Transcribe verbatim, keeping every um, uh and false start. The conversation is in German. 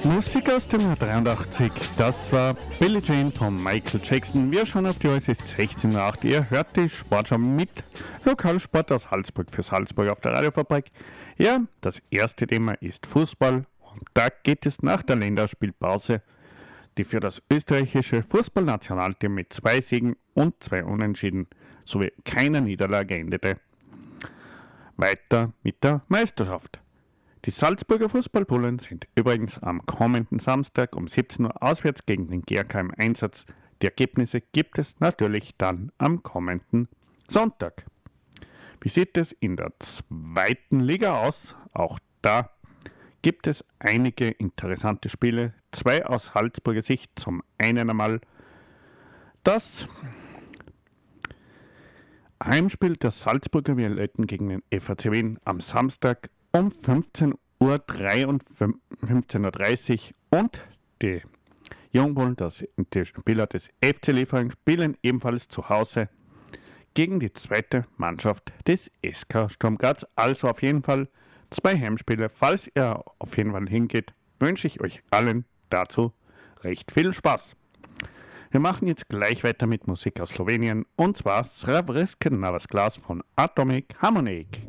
Musik aus dem Jahr dreiundachtzig, das war Billie Jean von Michael Jackson. Wir schauen auf die Uhr, es ist sechzehn Uhr acht. Ihr hört die Sportschau mit Lokalsport aus Salzburg für Salzburg auf der Radiofabrik. Ja, das erste Thema ist Fußball und da geht es nach der Länderspielpause, die für das österreichische Fußballnationalteam mit zwei Siegen und zwei Unentschieden sowie keiner Niederlage endete. Weiter mit der Meisterschaft. Die Salzburger Fußballbullen sind übrigens am kommenden Samstag um siebzehn Uhr auswärts gegen den G R K im Einsatz. Die Ergebnisse gibt es natürlich dann am kommenden Sonntag. Wie sieht es in der zweiten Liga aus? Auch da gibt es einige interessante Spiele. Zwei aus Salzburger Sicht. Zum einen einmal das Heimspiel der Salzburger Violetten gegen den F A C Wien am Samstag um fünfzehn Uhr dreißig und die Jungbullen, das, die Spieler des F C Liefering, spielen ebenfalls zu Hause gegen die zweite Mannschaft des S K Sturm Graz. Also auf jeden Fall zwei Heimspiele. Falls ihr auf jeden Fall hingeht, wünsche ich euch allen dazu recht viel Spaß. Wir machen jetzt gleich weiter mit Musik aus Slowenien und zwar Sravreske Navas Glas von Atomic Harmonic.